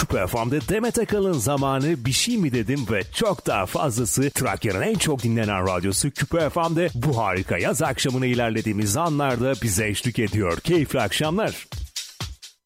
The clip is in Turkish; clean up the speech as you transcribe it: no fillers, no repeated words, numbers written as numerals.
Küpe FM'de Demet Akalın zamanı bir şey mi dedim ve çok daha fazlası Trakya'nın en çok dinlenen radyosu Küpe FM'de bu harika yaz akşamına ilerlediğimiz anlarda bize eşlik ediyor. Keyifli akşamlar.